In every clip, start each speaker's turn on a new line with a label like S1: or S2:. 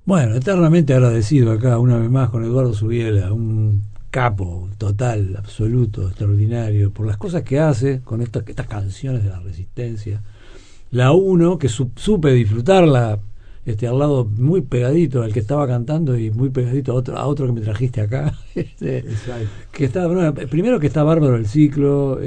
S1: Bueno, eternamente agradecido acá, una vez más, con Eduardo Subiela, un capo total, absoluto, extraordinario, por las cosas que hace con estas canciones de la Resistencia. La uno, que supe disfrutarla al lado muy pegadito al que estaba cantando y muy pegadito a otro que me trajiste acá. Que está, bueno, primero que está bárbaro el ciclo,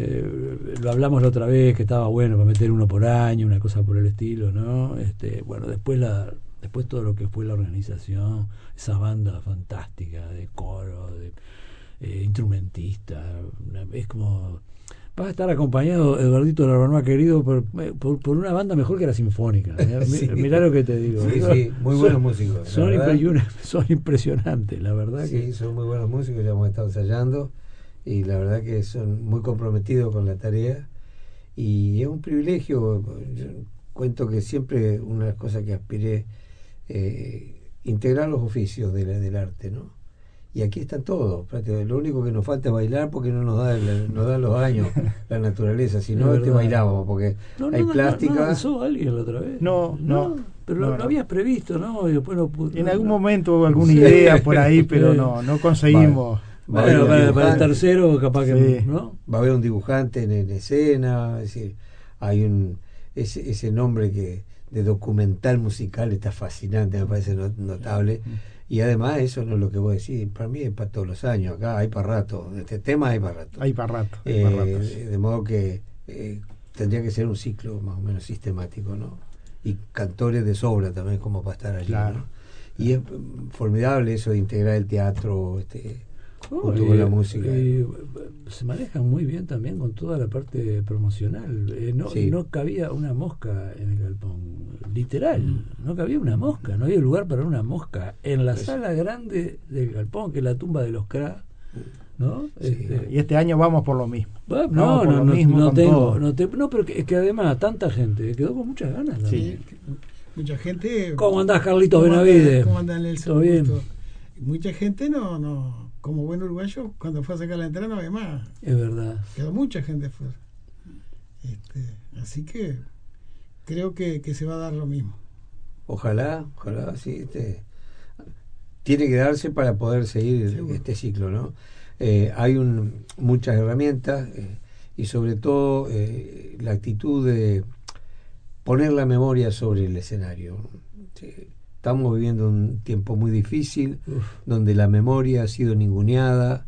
S1: lo hablamos la otra vez, que estaba bueno para meter uno por año, una cosa por el estilo, ¿no? Bueno, después todo lo que fue la organización, esa banda fantástica de coro, de instrumentista, es como... Vas a estar acompañado, Eduardito Larranoa querido, por una banda mejor que la Sinfónica.
S2: Sí.
S1: Mirá lo que te digo.
S2: Sí, sí, muy buenos músicos.
S1: Son impresionantes, la verdad.
S2: Sí, son muy buenos músicos, ya hemos estado ensayando y la verdad que son muy comprometidos con la tarea y es un privilegio. Yo cuento que siempre una de las cosas que aspiré, integrar los oficios del arte, ¿no? Y aquí están todos, lo único que nos falta es bailar porque no nos da los años la naturaleza, si no bailamos, porque hay plástica.
S1: ¿No lanzó alguien la otra vez?
S2: No.
S1: Pero lo habías previsto, ¿no? Y después
S3: en algún momento hubo alguna idea por ahí, pero no conseguimos.
S1: Bueno, para el tercero capaz que ¿no?
S2: Va a haber un dibujante en escena, es decir, hay ese nombre que de documental musical está fascinante, me parece notable. Y además eso no es lo que voy a decir, para mí es para todos los años, acá hay para rato, este tema hay para rato.
S3: Hay para rato.
S2: De modo que tendría que ser un ciclo más o menos sistemático, ¿no? Y cantores de sobra también como para estar allí,
S3: claro.
S2: ¿no? Y es formidable eso de integrar el teatro junto con la música.
S1: Se manejan muy bien también con toda la parte promocional. No cabía una mosca en el galpón, literal, no cabía una mosca, no había lugar para una mosca en la sala grande del galpón, que es la tumba de los CRA, ¿no?
S3: Sí. Y este año vamos por lo mismo.
S1: No, pero es que además tanta gente quedó con muchas ganas también.
S4: Sí. Mucha gente.
S1: ¿Cómo andás, Carlitos Benavides?
S4: ¿Cómo andás, Nelson?
S1: ¿Todo bien?
S4: Mucha gente no, como buen uruguayo, cuando fue a sacar la entrada no había más.
S1: Es verdad.
S4: Quedó mucha gente fuera. Así que creo que se va a dar lo mismo.
S2: Ojalá, sí. Tiene que darse para poder seguir este ciclo, ¿no? Hay muchas herramientas y sobre todo la actitud de poner la memoria sobre el escenario. Sí. Estamos viviendo un tiempo muy difícil, donde la memoria ha sido ninguneada,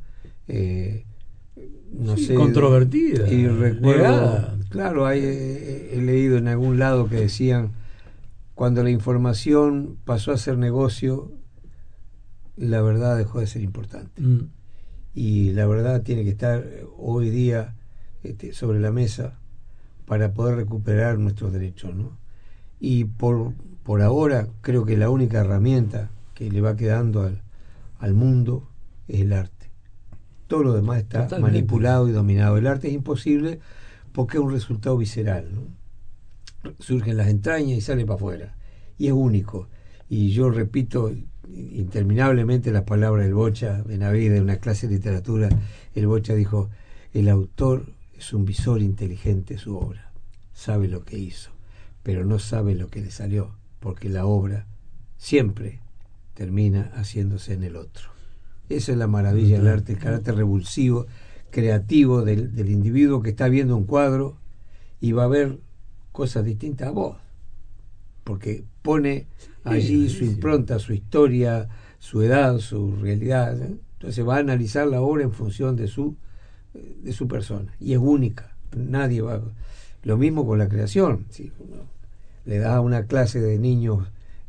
S1: controvertida.
S2: Y recuerdo, claro, he leído en algún lado que decían, cuando la información pasó a ser negocio, la verdad dejó de ser importante. Y la verdad tiene que estar hoy día sobre la mesa para poder recuperar nuestros derechos, ¿no? Y por ahora creo que la única herramienta que le va quedando al mundo es el arte. Todo lo demás está manipulado y dominado. El arte es imposible porque es un resultado visceral, ¿no? Surge en las entrañas y sale para afuera. Y es único. Y yo repito interminablemente las palabras del Bocha Benavides en una clase de literatura. El Bocha dijo: el autor es un visor inteligente de su obra. Sabe lo que hizo, pero no sabe lo que le salió, porque la obra siempre termina haciéndose en el otro. Esa es la maravilla del arte, el carácter revulsivo, creativo del individuo que está viendo un cuadro y va a ver cosas distintas a vos, porque pone allí su impronta, su historia, su edad, su realidad, ¿eh? Entonces va a analizar la obra en función de su persona, y es única. Nadie va. Lo mismo con la creación. ¿Sí? Uno le da una clase de niños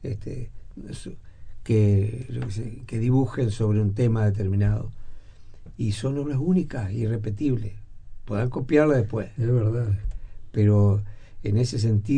S2: que dibujen sobre un tema determinado y son obras únicas, irrepetibles. Podrán copiarla después.
S1: Es verdad.
S2: Pero en ese sentido